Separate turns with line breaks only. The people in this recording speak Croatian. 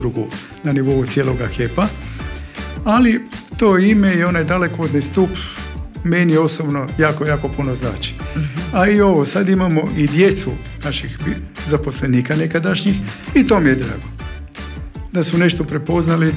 udrugu na nivou cijeloga HEP-a, ali to ime i onaj dalekovodni stup meni osobno jako, jako puno znači. A i ovo, sad imamo i djecu naših zaposlenika nekadašnjih i to mi je drago. Da su nešto prepoznali,